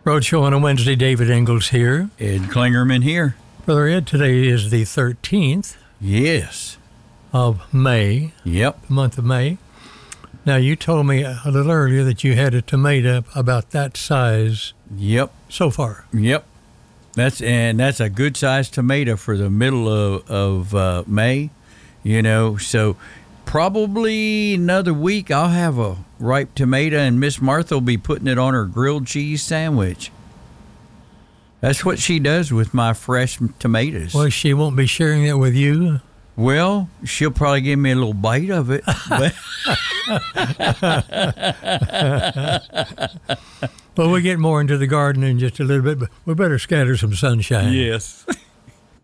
Roadshow on a Wednesday. David Ingalls here. Ed Klingerman here. Brother Ed, today is the 13th Yes. of May, Yep. the month of May. Now, you told me a little earlier that you had a tomato about that size Yep. so far. Yep. That's a good sized tomato for the middle of May. So probably another week I'll have a ripe tomato, and Miss Martha will be putting it on her grilled cheese sandwich. That's what she does with my fresh tomatoes. Well, she won't be sharing it with you. Well, she'll probably give me a little bite of it. Well, we'll get more into the garden in just a little bit, but we better scatter some sunshine. Yes.